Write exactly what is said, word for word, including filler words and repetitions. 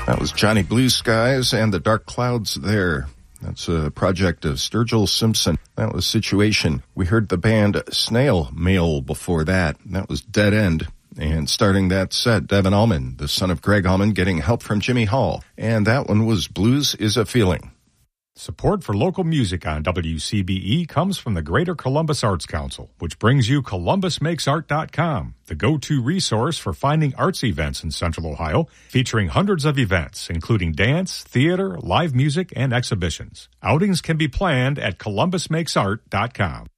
That was Johnny Blue Skies and the Dark Clouds there. That's a project of Sturgill Simpson. That was Situation. We heard the band Snail Mail before that. That was Dead End. And starting that set, Devin Allman, the son of Greg Allman, getting help from Jimmy Hall. And that one was Blues is a Feeling. Support for local music on W C B E comes from the Greater Columbus Arts Council, which brings you Columbus Makes Art dot com, the go-to resource for finding arts events in Central Ohio, featuring hundreds of events, including dance, theater, live music, and exhibitions. Outings can be planned at Columbus Makes Art dot com.